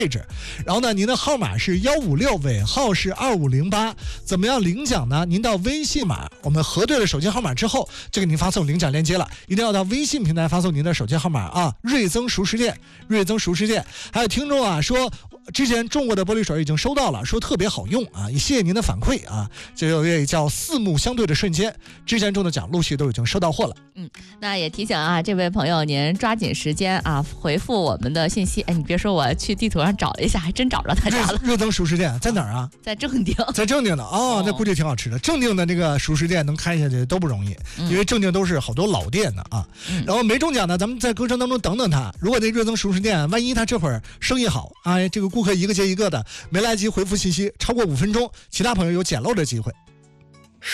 位置，然后呢，您的号码是156，尾号是2508。怎么样领奖呢？您到微信码，我们核对了手机号码之后，就给您发送领奖链接了。一定要到微信平台发送您的手机号码啊！瑞增熟食店，瑞增熟食店。还有听众啊说，之前中过的玻璃水已经收到了，说特别好用啊，也谢谢您的反馈啊。这有位叫四目相对的瞬间，之前中的奖陆续都已经收到货了。 那也提醒啊，这位朋友您抓紧时间啊，回复我们的信息。哎，你别说，我去地图上找了一下，还真找着他家了。 瑞增熟食店在哪儿啊？ 在正定。 在正定的哦，那估计挺好吃的。正定的那个熟食店能开下去都不容易，因为正定都是好多老店的啊。然后没中奖呢，咱们在歌声当中等等他。如果那瑞增熟食店万一他这会儿生意好啊，这个顾客一个接一个的，没来及回复信息超过5分钟，其他朋友有捡漏的机会。